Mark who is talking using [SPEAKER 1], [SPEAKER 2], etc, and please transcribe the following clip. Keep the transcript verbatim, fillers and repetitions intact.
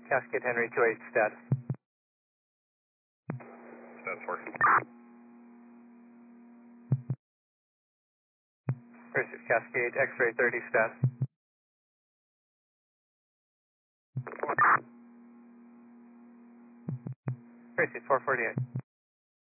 [SPEAKER 1] Cascade Henry two eight status.
[SPEAKER 2] Status working.
[SPEAKER 1] thirty-six Cascade X-ray thirty status. thirty-six four forty-eight.